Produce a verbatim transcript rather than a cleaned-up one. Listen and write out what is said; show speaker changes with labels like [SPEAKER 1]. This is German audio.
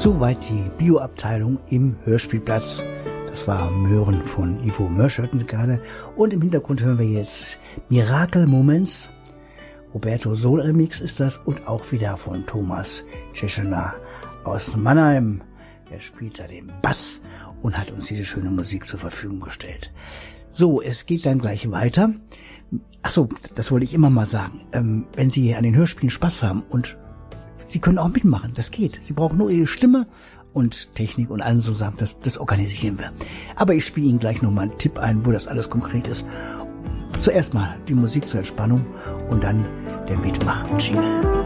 [SPEAKER 1] Soweit die Bioabteilung im Hörspielplatz. Das war Möhren von Ivo Mösch gerade. Und im Hintergrund hören wir jetzt Miracle Moments. Roberto Sol Remix ist das und auch wieder von Thomas Tschechner aus Mannheim. Er spielt da den Bass und hat uns diese schöne Musik zur Verfügung gestellt. So, es geht dann gleich weiter. Ach so, das wollte ich immer mal sagen. Ähm, wenn Sie an den Hörspielen Spaß haben und Sie können auch mitmachen, das geht. Sie brauchen nur Ihre Stimme und Technik und allen zusammen, das, das organisieren wir. Aber ich spiele Ihnen gleich nochmal einen Tipp ein, wo das alles konkret ist. Zuerst mal die Musik zur Entspannung und dann der Mitmach-Jingle.